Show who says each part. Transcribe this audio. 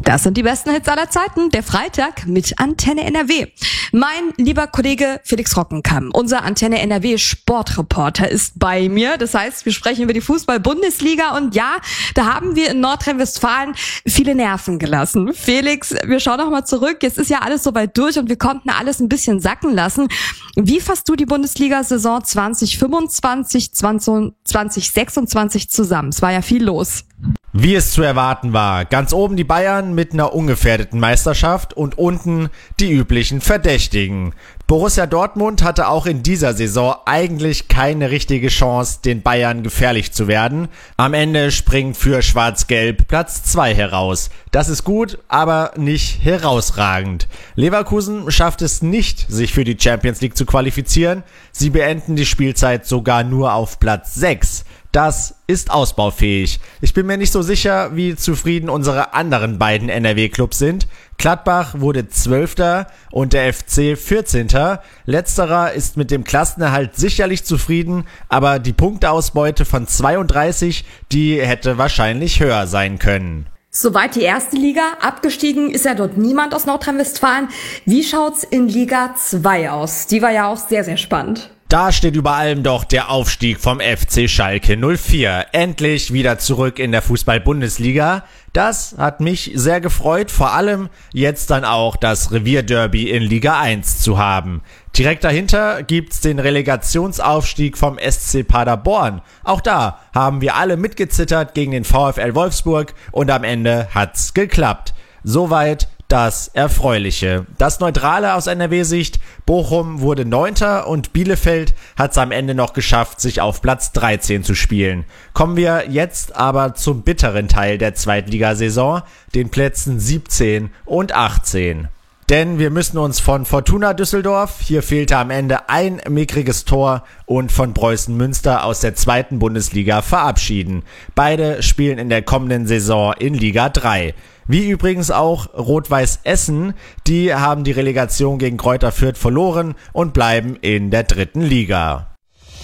Speaker 1: Das sind die besten Hits aller Zeiten, der Freitag mit Antenne NRW. Mein lieber Kollege Felix Rockenkamm, unser Antenne NRW Sportreporter, ist bei mir. Das heißt, wir sprechen über die Fußball-Bundesliga und ja, da haben wir in Nordrhein-Westfalen viele Nerven gelassen. Felix, wir schauen noch mal zurück. Jetzt ist ja alles soweit durch und wir konnten alles ein bisschen sacken lassen. Wie fasst du die Bundesliga-Saison 2025, 2026 zusammen? Es war ja viel los.
Speaker 2: Wie es zu erwarten war, ganz oben die Bayern mit einer ungefährdeten Meisterschaft und unten die üblichen Verdächtigen. Borussia Dortmund hatte auch in dieser Saison eigentlich keine richtige Chance, den Bayern gefährlich zu werden. Am Ende springt für Schwarz-Gelb Platz 2 heraus. Das ist gut, aber nicht herausragend. Leverkusen schafft es nicht, sich für die Champions League zu qualifizieren. Sie beenden die Spielzeit sogar nur auf Platz 6. Das ist ausbaufähig. Ich bin mir nicht so sicher, wie zufrieden unsere anderen beiden NRW-Clubs sind. Gladbach wurde 12. und der FC 14. Letzterer ist mit dem Klassenerhalt sicherlich zufrieden, aber die Punkteausbeute von 32, die hätte wahrscheinlich höher sein können.
Speaker 1: Soweit die erste Liga. Abgestiegen ist ja dort niemand aus Nordrhein-Westfalen. Wie schaut's in Liga 2 aus? Die war ja auch sehr, sehr spannend.
Speaker 2: Da steht über allem doch der Aufstieg vom FC Schalke 04. Endlich wieder zurück in der Fußball-Bundesliga. Das hat mich sehr gefreut, vor allem jetzt dann auch das Revierderby in Liga 1 zu haben. Direkt dahinter gibt's den Relegationsaufstieg vom SC Paderborn. Auch da haben wir alle mitgezittert gegen den VfL Wolfsburg und am Ende hat's geklappt. Soweit das Erfreuliche. Das Neutrale aus NRW-Sicht: Bochum wurde 9. und Bielefeld hat es am Ende noch geschafft, sich auf Platz 13 zu spielen. Kommen wir jetzt aber zum bitteren Teil der Zweitligasaison, den Plätzen 17 und 18. Denn wir müssen uns von Fortuna Düsseldorf, hier fehlte am Ende ein mickriges Tor, und von Preußen Münster aus der 2. Bundesliga verabschieden. Beide spielen in der kommenden Saison in Liga 3. Wie übrigens auch Rot-Weiß Essen, die haben die Relegation gegen Greuther Fürth verloren und bleiben in der 3. Liga.